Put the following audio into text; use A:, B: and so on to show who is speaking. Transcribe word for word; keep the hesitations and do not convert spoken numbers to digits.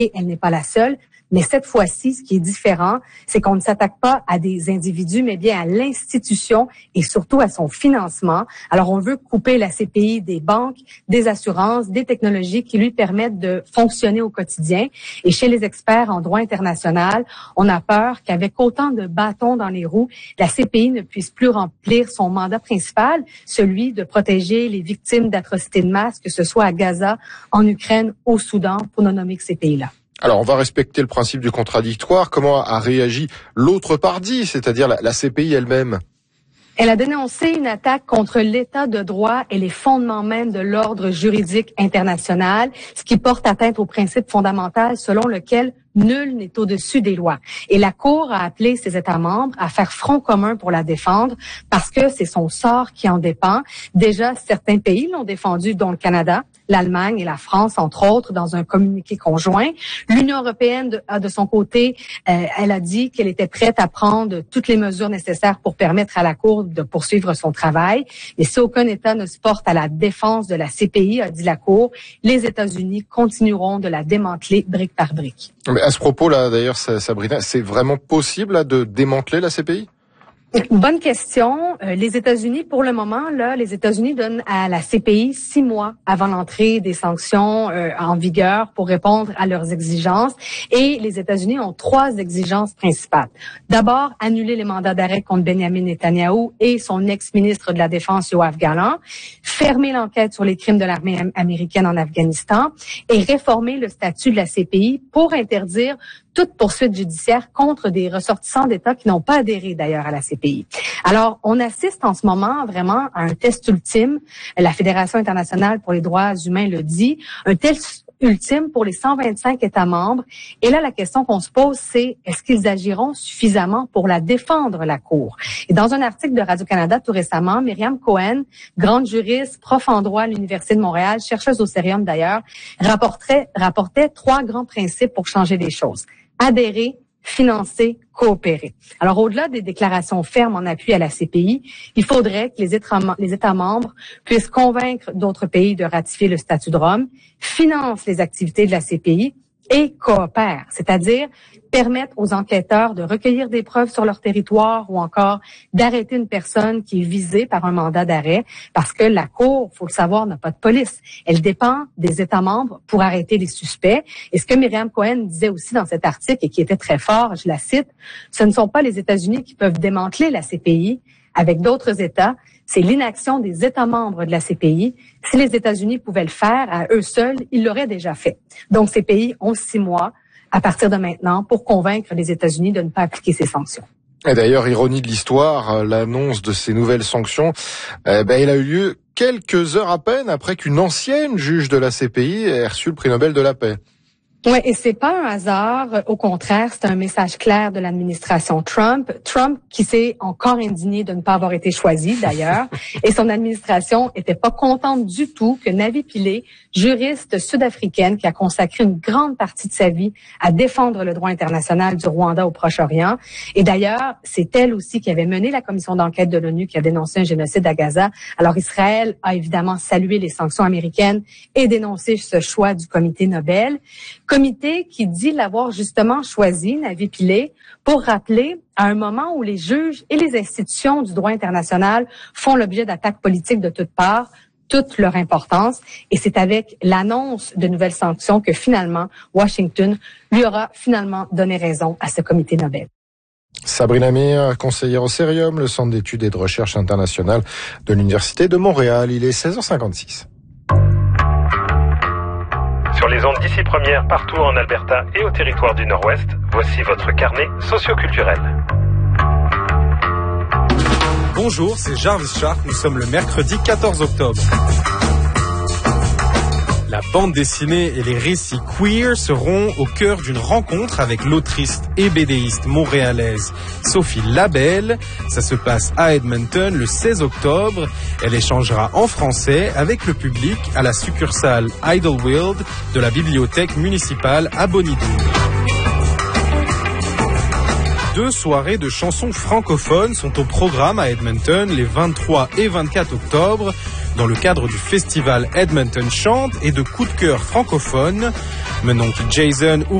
A: elle n'est pas la seule. Mais cette fois-ci, ce qui est différent, c'est qu'on ne s'attaque pas à des individus, mais bien à l'institution et surtout à son financement. Alors, on veut couper la C P I des banques, des assurances, des technologies qui lui permettent de fonctionner au quotidien. Et chez les experts en droit international, on a peur qu'avec autant de bâtons dans les roues, la C P I ne puisse plus remplir son mandat principal, celui de protéger les victimes d'atrocités de masse, que ce soit à Gaza, en Ukraine, au Soudan, pour ne nommer que ces pays-là.
B: Alors, on va respecter le principe du contradictoire. Comment a réagi l'autre partie, c'est-à-dire la, la C P I elle-même?
A: Elle a dénoncé une attaque contre l'état de droit et les fondements même de l'ordre juridique international, ce qui porte atteinte au principe fondamental selon lequel nul n'est au-dessus des lois. Et la Cour a appelé ses États membres à faire front commun pour la défendre parce que c'est son sort qui en dépend. Déjà, certains pays l'ont défendue, dont le Canada, l'Allemagne et la France, entre autres, dans un communiqué conjoint. L'Union européenne, de, de son côté, euh, elle a dit qu'elle était prête à prendre toutes les mesures nécessaires pour permettre à la Cour de poursuivre son travail. Mais si aucun État ne se porte à la défense de la C P I, a dit la Cour, les États-Unis continueront de la démanteler brique par brique.
B: Mais à ce propos-là, d'ailleurs, Sabrina, c'est vraiment possible là, de démanteler la C P I?
A: Bonne question. Euh, les États-Unis, pour le moment, là, les États-Unis donnent à la C P I six mois avant l'entrée des sanctions euh, en vigueur pour répondre à leurs exigences. Et les États-Unis ont trois exigences principales. D'abord, annuler les mandats d'arrêt contre Benjamin Netanyahou et son ex-ministre de la Défense, Yoav Gallant, fermer l'enquête sur les crimes de l'armée américaine en Afghanistan et réformer le statut de la C P I pour interdire toute poursuite judiciaire contre des ressortissants d'États qui n'ont pas adhéré d'ailleurs à la C P I. Alors, on assiste en ce moment vraiment à un test ultime. La Fédération internationale pour les droits humains le dit, un test ultime pour les cent vingt-cinq États membres. Et là, la question qu'on se pose, c'est est-ce qu'ils agiront suffisamment pour la défendre, la Cour? Et dans un article de Radio-Canada tout récemment, Myriam Cohen, grande juriste, prof en droit à l'Université de Montréal, chercheuse au Cérium d'ailleurs, rapportait, rapportait trois grands principes pour changer les choses. Adhérer, financer, coopérer. Alors, au-delà des déclarations fermes en appui à la C P I, il faudrait que les États, les États membres puissent convaincre d'autres pays de ratifier le statut de Rome, financent les activités de la C P I et coopèrent, c'est-à-dire permettre aux enquêteurs de recueillir des preuves sur leur territoire ou encore d'arrêter une personne qui est visée par un mandat d'arrêt parce que la Cour, faut le savoir, n'a pas de police. Elle dépend des États membres pour arrêter les suspects. Et ce que Myriam Cohen disait aussi dans cet article et qui était très fort, je la cite, ce ne sont pas les États-Unis qui peuvent démanteler la C P I avec d'autres États, c'est l'inaction des États membres de la C P I. Si les États-Unis pouvaient le faire à eux seuls, ils l'auraient déjà fait. Donc, ces pays ont six mois à partir de maintenant pour convaincre les États-Unis de ne pas appliquer ces sanctions.
B: Et d'ailleurs, ironie de l'histoire, l'annonce de ces nouvelles sanctions, eh ben, elle a eu lieu quelques heures à peine après qu'une ancienne juge de la C P I ait reçu le prix Nobel de la paix.
A: Oui, et c'est pas un hasard. Au contraire, c'est un message clair de l'administration Trump. Trump qui s'est encore indigné de ne pas avoir été choisi, d'ailleurs. Et son administration était pas contente du tout que Navi Pillay, juriste sud-africaine qui a consacré une grande partie de sa vie à défendre le droit international du Rwanda au Proche-Orient. Et d'ailleurs, c'est elle aussi qui avait mené la commission d'enquête de l'ONU qui a dénoncé un génocide à Gaza. Alors Israël a évidemment salué les sanctions américaines et dénoncé ce choix du comité Nobel. Comité qui dit l'avoir justement choisi, Navi Pillay, pour rappeler à un moment où les juges et les institutions du droit international font l'objet d'attaques politiques de toutes parts, toute leur importance. Et c'est avec l'annonce de nouvelles sanctions que finalement, Washington lui aura finalement donné raison à ce comité Nobel.
B: Sabrina Mir, conseillère au Cérium, le Centre d'études et de recherche internationale de l'Université de Montréal. Il est seize heures cinquante-six.
C: Sur les ondes d'ici première, partout en Alberta et au territoire du Nord-Ouest, voici votre carnet socioculturel.
D: Bonjour, c'est Jarvis Shark, nous sommes le mercredi quatorze octobre. La bande dessinée et les récits queer seront au cœur d'une rencontre avec l'autrice et bédéiste montréalaise Sophie Labelle. Ça se passe à Edmonton le seize octobre. Elle échangera en français avec le public à la succursale Idlewild de la bibliothèque municipale à Bonnie-Doon. Deux soirées de chansons francophones sont au programme à Edmonton les vingt-trois et vingt-quatre octobre dans le cadre du festival Edmonton Chante et de coups de cœur francophones. Menon qui Jason